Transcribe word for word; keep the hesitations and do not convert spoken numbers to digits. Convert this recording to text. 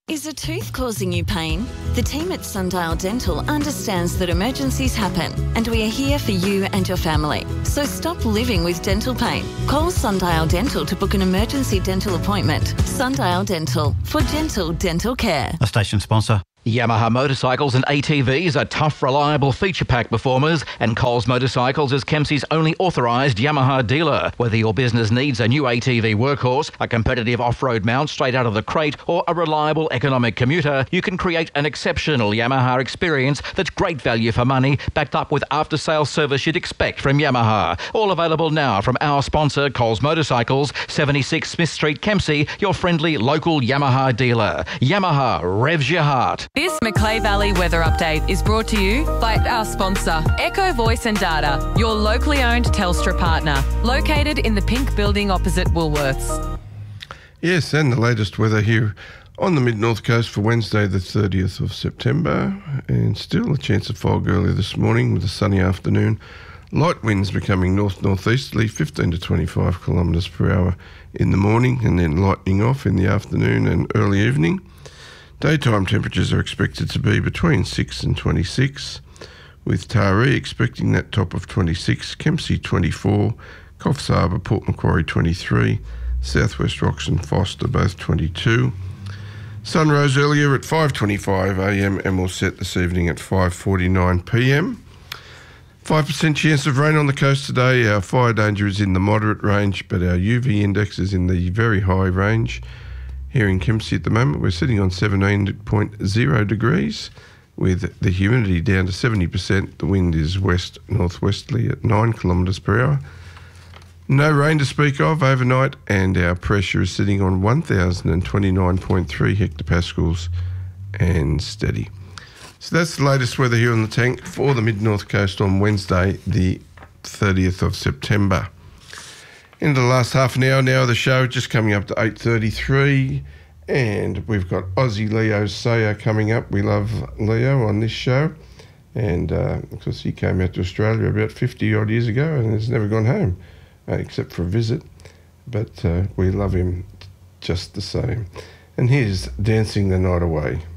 Is a tooth causing you pain? The team at Sundial Dental understands that emergencies happen, and we are here for you and your family. So stop living with dental pain. Call Sundial Dental to book an emergency dental appointment. Sundial Dental, for gentle dental care. A station sponsor. Yamaha motorcycles and A T Vs are tough, reliable feature pack performers, and Coles Motorcycles is Kempsey's only authorised Yamaha dealer. Whether your business needs a new A T V workhorse, a competitive off-road mount straight out of the crate, or a reliable economic commuter, you can create an exceptional Yamaha experience that's great value for money, backed up with after-sales service you'd expect from Yamaha. All available now from our sponsor, Coles Motorcycles, seventy-six Smith Street, Kempsey, your friendly local Yamaha dealer. Yamaha revs your heart. This Macleay Valley weather update is brought to you by our sponsor, Echo Voice and Data, your locally owned Telstra partner, located in the pink building opposite Woolworths. Yes, and the latest weather here on the mid-north coast for Wednesday the thirtieth of September, and still a chance of fog early this morning with a sunny afternoon. Light winds becoming north-northeasterly, fifteen to twenty-five kilometres per hour in the morning, and then lightening off in the afternoon and early evening. Daytime temperatures are expected to be between six and twenty-six, with Taree expecting that top of twenty-six, Kempsey twenty-four, Coffs Harbour, Port Macquarie twenty-three, Southwest Rocks and Foster both twenty-two. Sun rose earlier at five twenty-five a m and will set this evening at five forty-nine p m. five percent chance of rain on the coast today. Our fire danger is in the moderate range, but our U V index is in the very high range. Here in Kempsey at the moment, we're sitting on seventeen point zero degrees with the humidity down to seventy percent. The wind is west-northwesterly at nine kilometres per hour. No rain to speak of overnight, and our pressure is sitting on one thousand twenty-nine point three hectopascals and steady. So that's the latest weather here on the tank for the mid-north coast on Wednesday, the thirtieth of September. Into the last half an hour now of the show, just coming up to eight thirty-three, and we've got Aussie Leo Sayer coming up. We love Leo on this show, and uh, of course he came out to Australia about fifty odd years ago and has never gone home, uh, except for a visit, but uh, we love him just the same. And here's Dancing the Night Away.